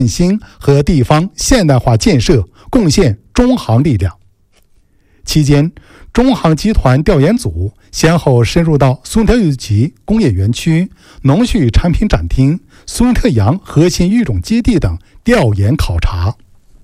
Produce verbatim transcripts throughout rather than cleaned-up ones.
振兴和地方现代化建设贡献中航力量。期间，中航集团调研组先后深入到苏特有机工业园区、农畜产品展厅、苏特阳核心育种基地等调研考察。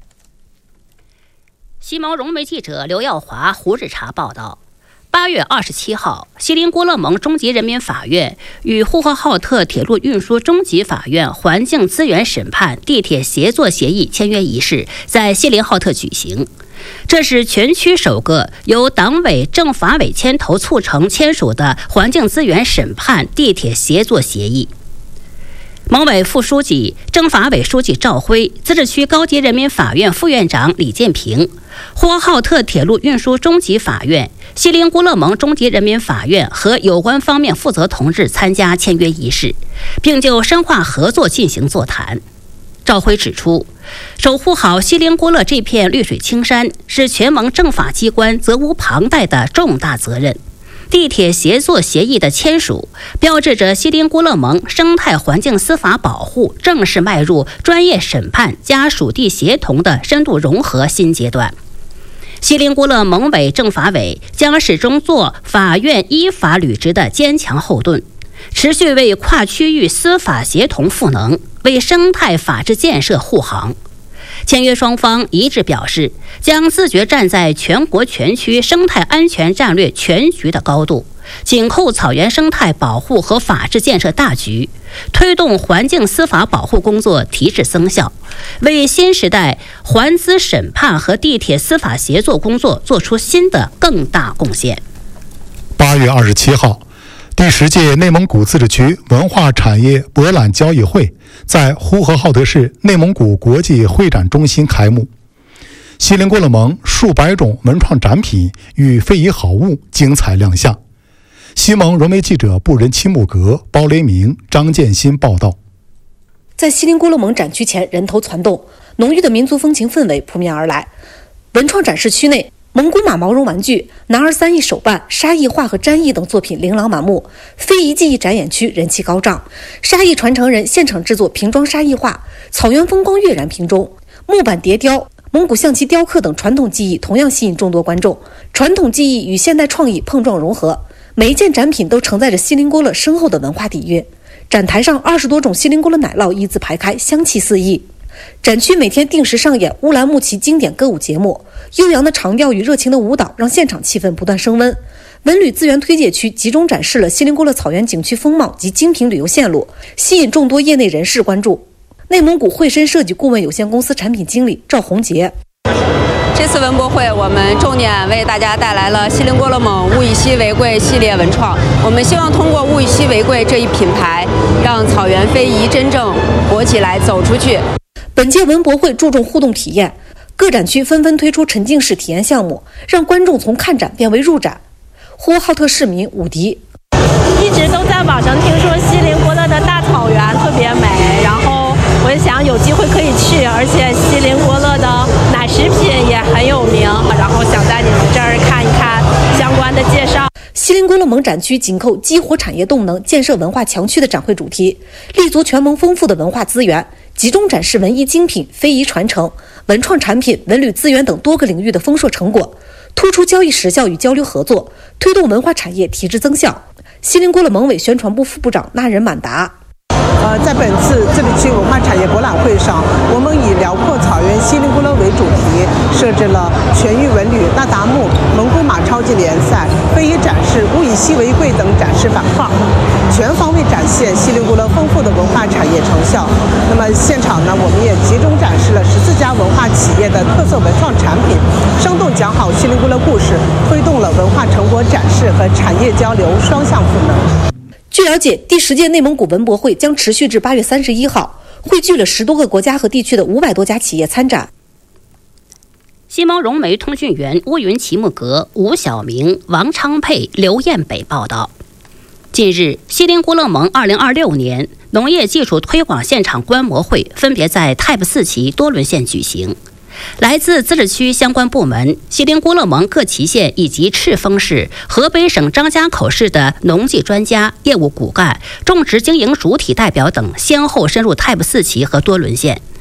西蒙融媒记者刘耀华、胡日茶报道。八月二十七号，锡林郭勒盟中级人民法院与呼和浩特铁路运输中级法院环境资源审判地铁协作协议签约仪式在锡林浩特举行。这是全区首个由党委政法委牵头促成签署的环境资源审判地铁协作协议。盟委副书记、政法委书记赵辉、自治区高级人民法院副院长李建平、呼和浩特铁路运输中级法院、锡林郭勒盟中级人民法院和有关方面负责同志参加签约仪式，并就深化合作进行座谈。赵辉指出，守护好锡林郭勒这片绿水青山是全盟政法机关责无旁贷的重大责任。地铁协作协议的签署，标志着锡林郭勒盟生态环境司法保护正式迈入专业审判加属地协同的深度融合新阶段。锡林郭勒盟委政法委将始终做法院依法履职的坚强后盾，持续为跨区域司法协同赋能，为生态法治建设护航。签约双方一致表示，将自觉站在全国全区生态安全战略全局的高度，紧扣草原生态保护和法治建设大局，推动环境司法保护工作提质增效，为新时代环资审判和地铁司法协作工作做出新的更大贡献。 八月二十七号，第十届内蒙古自治区文化产业博览交易会在呼和浩特市内蒙古国际会展中心开幕。锡林郭勒盟数百种文创展品与非遗好物精彩亮相。西蒙融媒记者布仁七木格、包雷明、张建新报道。 在锡林郭勒盟展区前人头攒动，浓郁的民族风情氛围扑面而来。文创展示区内，蒙古马毛绒玩具、男儿三艺手办、沙艺画和毡艺等作品琳琅满目，非遗技艺展演区人气高涨，沙艺传承人现场制作瓶装沙艺画、草原风光跃然瓶中、木板叠雕、蒙古象棋雕刻等传统技艺同样吸引众多观众。传统技艺与现代创意碰撞融合，每一件展品都承载着锡林郭勒深厚的文化底蕴。展台上二十多种锡林郭勒奶酪一字排开，香气四溢。展区每天定时上演乌兰牧骑经典歌舞节目，悠扬的长调与热情的舞蹈让现场气氛不断升温。文旅资源推介区集中展示了锡林郭勒草原景区风貌及精品旅游线路，吸引众多业内人士关注。内蒙古汇深设计顾问有限公司产品经理赵红杰： 这次文博会，我们重点为大家带来了锡林郭勒盟物以稀为贵系列文创。我们希望通过物以稀为贵这一品牌，让草原非遗真正火起来、走出去。 本届文博会注重互动体验，各展区纷纷推出沉浸式体验项目，让观众从看展变为入展。呼和浩特市民武迪： 一直都在网上听说锡林郭勒的大草原特别美，然后我也想有机会可以去，而且锡林郭勒的奶食品也很有名，然后想在你们这儿看一看相关的介绍。 锡林郭勒盟展区紧扣激活产业动能、建设文化强区的展会主题，立足全盟丰富的文化资源，集中展示文艺精品、非遗传承、文创产品、文旅资源等多个领域的丰硕成果，突出交易实效与交流合作，推动文化产业提质增效。锡林郭勒盟委宣传部副部长纳仁满达： 呃，在本次自治区文化产业博览会上，我们以辽阔草原锡林郭勒为主题，设置了全域文旅、那达慕、蒙古马超级联赛、非遗展示、物以稀为贵等展示板块，全方位展现锡林郭勒丰富的文化产业成效。那么现场呢，我们也集中展示了十四家文化企业的特色文创产品，生动讲好锡林郭勒故事，推动了文化成果展示和产业交流双向赋能。 据了解，第十届内蒙古文博会将持续至八月三十一号，汇聚了十多个国家和地区的五百多家企业参展。 西蒙融媒通讯员乌云齐木格、吴晓明、王昌佩、刘彦北报道。近日，锡林郭勒盟二零二六年农业技术推广现场观摩会分别在太不四旗多伦县举行。来自自治区相关部门、锡林郭勒盟各旗县以及赤峰市、河北省张家口市的农技专家、业务骨干、种植经营主体代表等先后深入太不四旗和多伦县，